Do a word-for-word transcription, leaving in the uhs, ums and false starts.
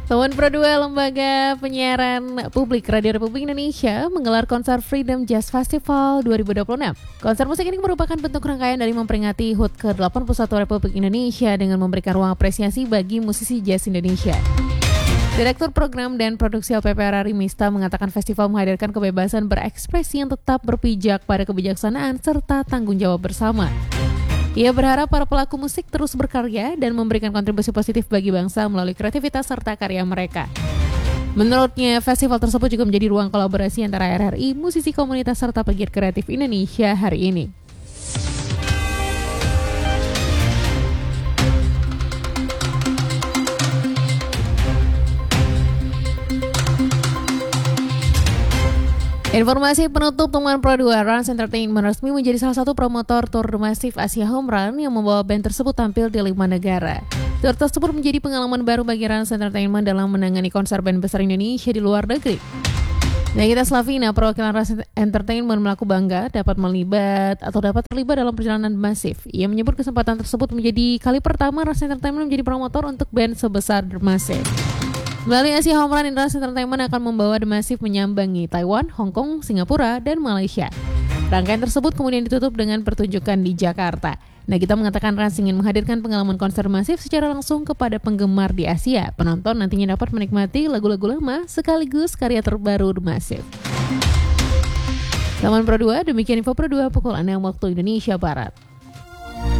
Teman Pro dua Lembaga Penyiaran Publik Radio Republik Indonesia menggelar konser Freedom Jazz Festival dua ribu dua puluh enam. Konser musik ini merupakan bentuk rangkaian dari memperingati H U T ke delapan puluh satu Republik Indonesia dengan memberikan ruang apresiasi bagi musisi jazz Indonesia. Direktur Program dan Produksi L P P R R I Mista mengatakan festival menghadirkan kebebasan berekspresi yang tetap berpijak pada kebijaksanaan serta tanggung jawab bersama. Ia berharap para pelaku musik terus berkarya dan memberikan kontribusi positif bagi bangsa melalui kreativitas serta karya mereka. Menurutnya, festival tersebut juga menjadi ruang kolaborasi antara R R I, musisi komunitas serta pegiat kreatif Indonesia hari ini. Informasi penutup teman Pro dua, Rans Entertainment resmi menjadi salah satu promotor tur Massive Asia Home Run yang membawa band tersebut tampil di lima negara. Tur tersebut menjadi pengalaman baru bagi Rans Entertainment dalam menangani konser band besar Indonesia di luar negeri. Nagita Slavina, perwakilan Rans Entertainment, mengaku bangga dapat melibat atau dapat terlibat dalam perjalanan Massive. Ia menyebut kesempatan tersebut menjadi kali pertama Rans Entertainment menjadi promotor untuk band sebesar The Massive. Melalui Asia Home Run, Rans Entertainment akan membawa The Massive menyambangi Taiwan, Hong Kong, Singapura, dan Malaysia. Rangkaian tersebut kemudian ditutup dengan pertunjukan di Jakarta. Nagita mengatakan Rans ingin menghadirkan pengalaman konser Massive secara langsung kepada penggemar di Asia. Penonton nantinya dapat menikmati lagu-lagu lama sekaligus karya terbaru The Massive. Teman Pro dua, demikian info Pro dua pukul enam waktu Indonesia Barat.